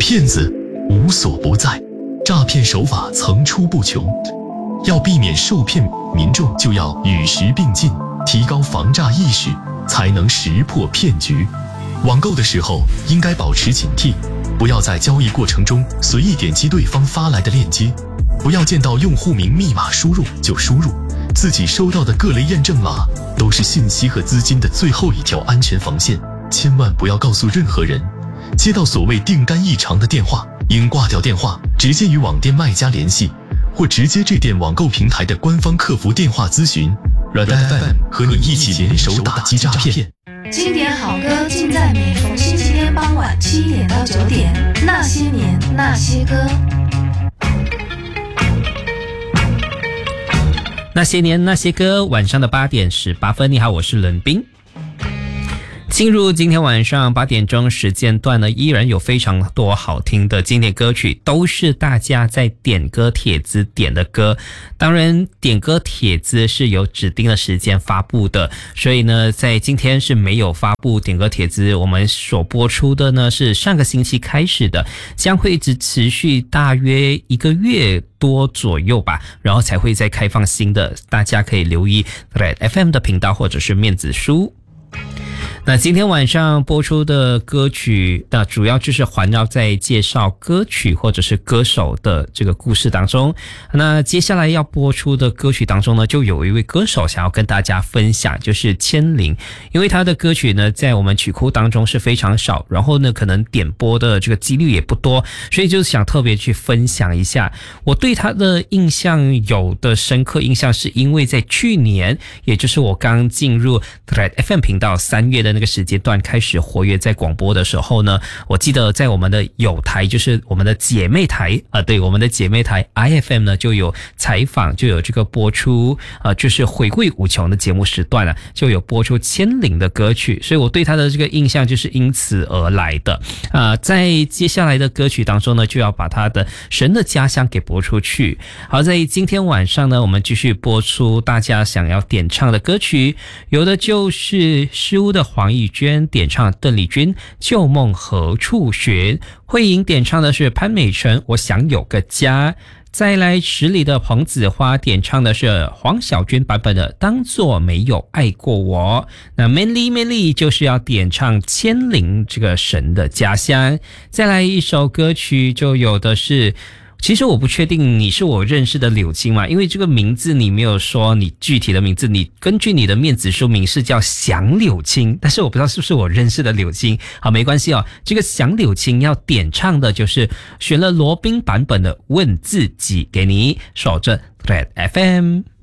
骗子无所不在，诈骗手法层出不穷。要避免受骗，民众就要与时并进，提高防诈意识，才能识破骗局。网购的时候应该保持警惕，不要在交易过程中随意点击对方发来的链接，不要见到用户名密码输入就输入，自己收到的各类验证码都是信息和资金的最后一条安全防线，千万不要告诉任何人。接到所谓订单异常的电话，应挂掉电话，直接与网店卖家联系，或直接致电网购平台的官方客服电话咨询。Red FM 和你一起联手打击诈骗。 经典好歌尽在每逢星期天傍晚7点到9点，那些年那些歌。 那些年那些歌，晚上的8点18分。你好，我是冷冰。进入今天晚上8点钟时间段呢，依然有非常多好听的经典歌曲，都是大家在点歌帖子点的歌。当然点歌帖子是有指定的时间发布的，所以呢在今天是没有发布点歌帖子。我们所播出的呢是上个星期开始的，将会一直持续大约1个月多左右吧，然后才会再开放新的，大家可以留意 Red FM 的频道或者是面子书。那今天晚上播出的歌曲，那主要就是环绕在介绍歌曲或者是歌手的这个故事当中。那接下来要播出的歌曲当中呢，就有一位歌手想要跟大家分享，就是千灵。因为他的歌曲呢在我们曲库当中是非常少，然后呢可能点播的这个几率也不多，所以就想特别去分享一下。我对他的印象有的深刻印象，是因为在去年，也就是我刚进入 Red FM 频道3月的那个时间段开始活跃在广播的时候呢，我记得在我们的友台，就是我们的姐妹台对，我们的姐妹台 IFM 呢就有采访，就有这个播出就是回味无穷的节目时段就有播出千灵的歌曲，所以我对他的这个印象就是因此而来的。在接下来的歌曲当中呢，就要把他的神的家乡给播出去。好，在今天晚上呢，我们继续播出大家想要点唱的歌曲，有的就是诗屋的黄义娟点唱邓丽君旧梦何处寻，慧颖点唱的是潘美辰我想有个家，再来十里的彭子花点唱的是黄小娟版本的当作没有爱过我。那 Manly 就是要点唱千灵这个神的家乡。再来一首歌曲就有的是，其实我不确定你是我认识的柳青嘛，因为这个名字你没有说你具体的名字，你根据你的面子书名是叫祥柳青，但是我不知道是不是我认识的柳青。好，没关系这个祥柳青要点唱的就是选了罗宾版本的问自己，给你守着 Red FM。